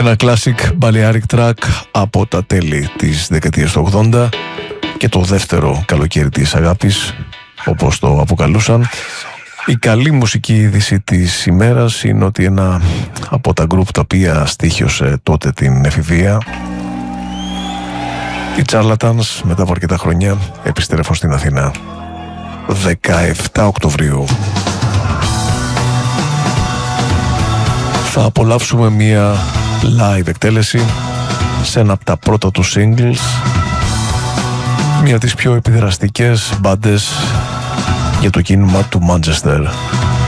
Ένα classic Balearic track από τα τέλη της δεκαετίας του 80 και το δεύτερο καλοκαίρι της αγάπης, όπως το αποκαλούσαν. Η καλή μουσική είδηση της ημέρας είναι ότι ένα από τα γκρουπ τα οποία στοίχιωσε τότε την εφηβεία, οι Charlatans, μετά από αρκετά χρόνια επιστρέφουν στην Αθήνα 17 Οκτωβρίου. Θα απολαύσουμε μια live εκτέλεση σε ένα από τα πρώτα του singles, μια από τις πιο επιδραστικές μπάντες για το κίνημα του Manchester.